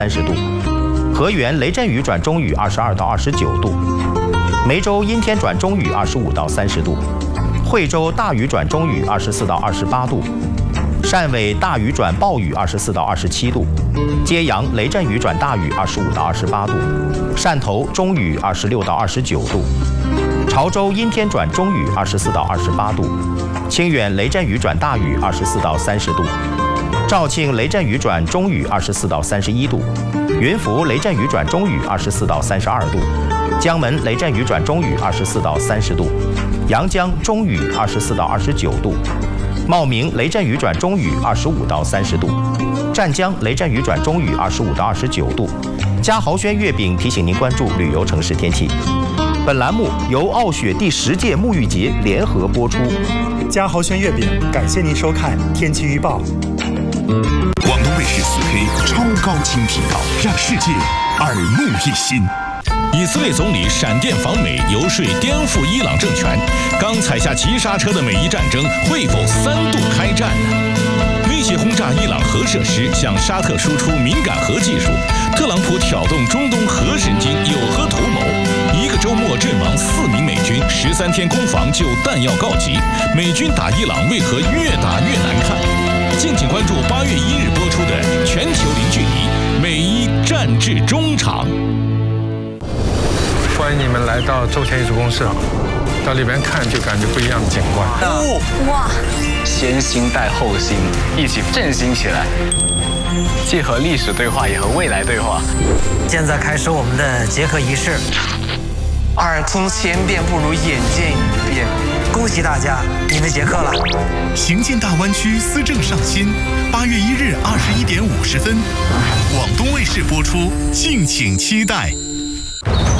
30度；河源雷阵雨转中雨22到29度；梅州阴天转中雨25到30度；惠州大雨转中雨24到28度；汕尾大雨转暴雨24到27度；揭阳雷阵雨转大雨25到28度；汕头中雨26到29度；潮州阴天转中雨24到28度；清远雷阵雨转大雨24到30度；肇庆雷阵雨转中雨24到31度；云浮雷阵雨转中雨24到32度；江门雷阵雨转中雨24到30度；阳江中雨24到29度；茂名雷阵雨转中雨25到30度；湛江雷阵雨转中雨25到29度。嘉豪轩月饼提醒您关注旅游城市天气。本栏目由傲雪第10届沐浴节联合播出。 嘉豪轩月饼感谢您收看天气预报。 广东卫视4K 超高清频道，让世界耳目一新。 以色列总理闪电访美，游说颠覆伊朗政权。刚踩下急刹车的美伊战争会否3度开战呢？威胁轰炸伊朗核设施，向沙特输出敏感核技术。特朗普挑动中东核神经，有何图谋？1个周末阵亡4名美军，13天攻防就弹药告急。美军打伊朗为何越打越难看？敬请关注8月1日播出的《全球零距离》，美伊战至中场。 欢迎你们来到周前艺术公社，到里边看就感觉不一样的景观。 哇！ 先心带后心，一起振兴起来，既和历史对话，也和未来对话。 现在开始我们的结合仪式。 耳听千遍不如眼见一遍。 恭喜大家，你们结课了。 行进大湾区，思政上心。8月1日21点50分，广东卫视播出，敬请期待。